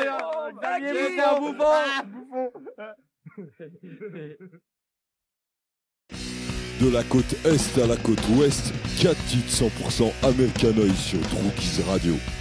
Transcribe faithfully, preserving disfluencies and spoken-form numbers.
Xavier, c'est un bouffon. De la côte Est à la côte Ouest, quatre titres cent pour cent Americanoise sur Rookies Radio.